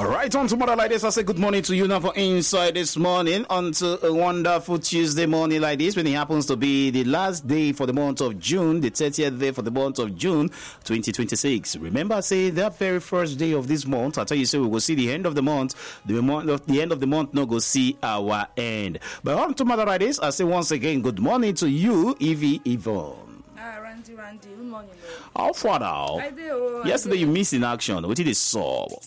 All right, on to Mother like this. I say good morning to you now for Inside this morning. On to a wonderful Tuesday morning like this, when it happens to be the last day for the month of June, the 30th day for the month of June 2026. Remember, I say that very first day of this month, I tell you, say we will see the end of the month. The end of the month, no go see our end. But on to Mother like this, I say once again, good morning to you, Evie Yvonne. Randy, good morning. How far now? I do. Yesterday you missed in action. What did it solve?